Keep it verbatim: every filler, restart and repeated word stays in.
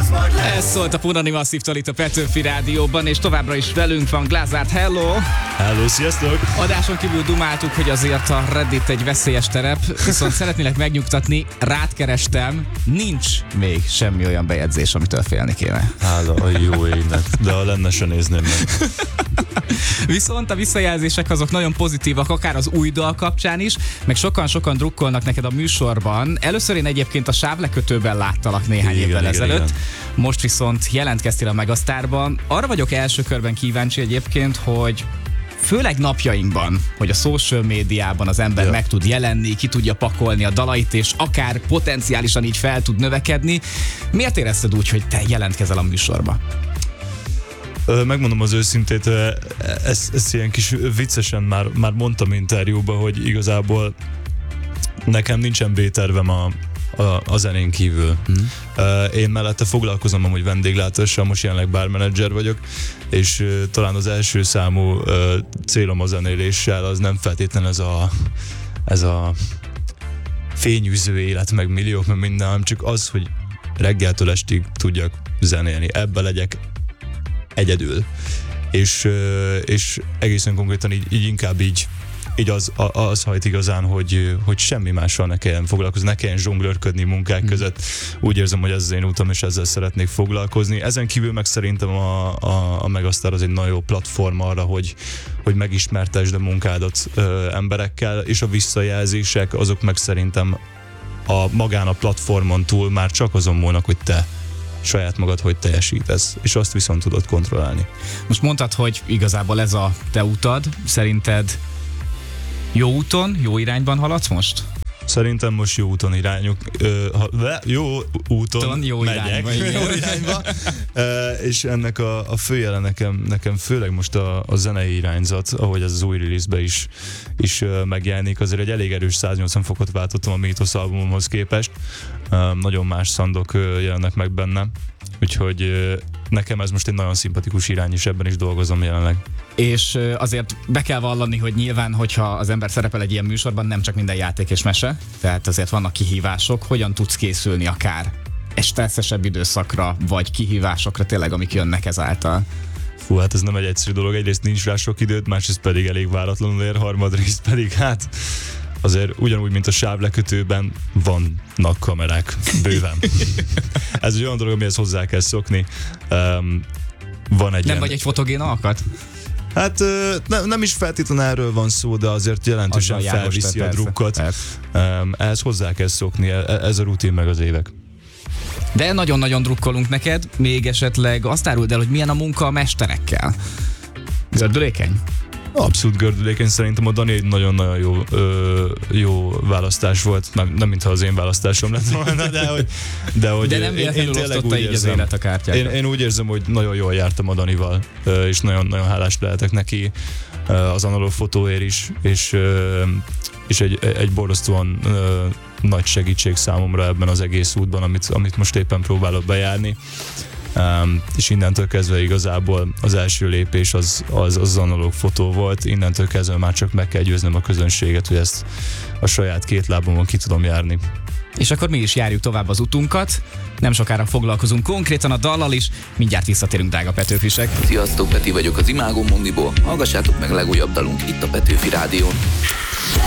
Ez szólt a Punani Masszívtól itt a Petőfi Rádióban, és továbbra is velünk van Glazárt. Hello! Hello, sziasztok! Adáson kívül dumáltuk, hogy azért a Reddit egy veszélyes terep, viszont szeretnélek megnyugtatni, rád kerestem, nincs még semmi olyan bejegyzés, amitől félni kéne. Hála a jó égnek, de ha lenne, se nézném meg. Viszont a visszajelzések azok nagyon pozitívak, akár az új dal kapcsán is, meg sokan-sokan drukkolnak neked a műsorban. Először én egyébként a Sávlekötőben láttalak néhány Igen, évvel igen, ezelőtt, igen. Most viszont jelentkeztél a Megasztárban. Arra vagyok első körben kíváncsi egyébként, hogy főleg napjainkban, hogy a social médiában az ember Ja. meg tud jelenni, ki tudja pakolni a dalait, és akár potenciálisan így fel tud növekedni. Miért érezted úgy, hogy te jelentkezel a műsorba? Ö, Megmondom az őszintét, ö, ezt, ezt ilyen kis viccesen már, már mondtam interjúban, hogy igazából nekem nincsen B-tervem a, a, a zenén kívül. Hmm. Én mellette foglalkozom amúgy vendéglátással, most jelenleg bármenedzser vagyok, és ö, talán az első számú ö, célom a zenéléssel az nem feltétlenül ez a, ez a fényűző élet, meg milliók, meg minden, hanem csak az, hogy reggeltől estig tudjak zenélni, ebbe legyek egyedül. És, és egészen konkrétan így, így inkább így, így az, az hajt igazán, hogy, hogy semmi mással ne kelljen foglalkozni, ne kelljen zsonglőrködni munkák között. Úgy érzem, hogy ez az én útom, és ezzel szeretnék foglalkozni. Ezen kívül meg szerintem a, a, a Megasztár az egy nagyon jó platform arra, hogy, hogy megismertesd a munkádat ö, emberekkel, és a visszajelzések azok meg szerintem a magán a platformon túl már csak azon múlnak, hogy te saját magad hogy teljesítesz, és azt viszont tudod kontrollálni. Most mondtad, hogy igazából ez a te utad. Szerinted jó úton, jó irányban haladsz most? Szerintem most jó úton irányok, ö, ha, le, jó úton Ton, jó megyek, irányba, jó irányba, ö, és ennek a, a főjele nekem, nekem főleg most a, a zenei irányzat, ahogy ez az új release-be is, is ö, megjelenik, azért egy elég erős száznyolcvan fokot váltottam a Mythos albumomhoz képest, ö, nagyon más szandok ö, jelennek meg benne, úgyhogy ö, nekem ez most egy nagyon szimpatikus irány, és ebben is dolgozom jelenleg. És azért be kell vallani, hogy nyilván, hogyha az ember szerepel egy ilyen műsorban, nem csak minden játék és mese, tehát azért vannak kihívások. Hogyan tudsz készülni akár egy stresszesebb időszakra, vagy kihívásokra tényleg, amik jönnek ezáltal? Fú, hát ez nem egy egyszerű dolog, egyrészt nincs rá sok időt, másrészt pedig elég váratlanul ér, harmadrészt pedig hát azért ugyanúgy, mint a Sávlekötőben vannak kamerák, bőven. Ez egy olyan dolog, amihez hozzá kell szokni. Um, van egy Nem ilyen... vagy egy fotogén alkat? Hát ne, nem is feltétlenül erről van szó, de azért jelentősen Azzal felviszi járós, a drukkot. Um, ehhez hozzá kell szokni, ez a rutin meg az évek. De nagyon-nagyon drukkolunk neked, még esetleg azt áruld el, hogy milyen a munka a mesterekkel. Gördülékeny? Abszolút gördülékeny, szerintem a Dani egy nagyon-nagyon jó, ö, jó választás volt, nem, nem mintha az én választásom lett volna, de hogy, de, hogy de nem véletlenül osztotta így az élet a kártyát. Én, én úgy érzem, hogy nagyon jól jártam a Danival, és nagyon-nagyon hálás lehetek neki az analóg fotóért is, és, és egy, egy borzasztóan nagy segítség számomra ebben az egész útban, amit, amit most éppen próbálok bejárni. Um, és innentől kezdve igazából az első lépés az, az, az analóg fotó volt, innentől kezdve már csak meg kell győznöm a közönséget, hogy ezt a saját két lábamon ki tudom járni. És akkor mi is járjuk tovább az utunkat, nem sokára foglalkozunk konkrétan a dallal is, mindjárt visszatérünk, drága Petőfisek. Sziasztok, Peti vagyok az Imágo Mondiból, hallgassátok meg legújabb dalunk itt a Petőfi Rádión.